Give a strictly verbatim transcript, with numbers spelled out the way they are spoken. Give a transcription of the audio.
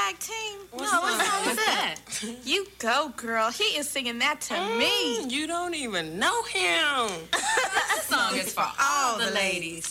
tag team? What no, what song is that? You go, girl. He is singing that to mm, me. You don't even know him. This song is for all the ladies.